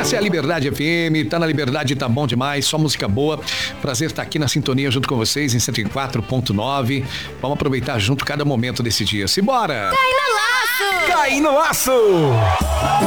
Essa é a Liberdade FM, tá na Liberdade, tá bom demais, só música boa. Prazer estar aqui na sintonia junto com vocês em 104.9. Vamos aproveitar junto cada momento desse dia. Simbora! Cai no laço! Cai no laço!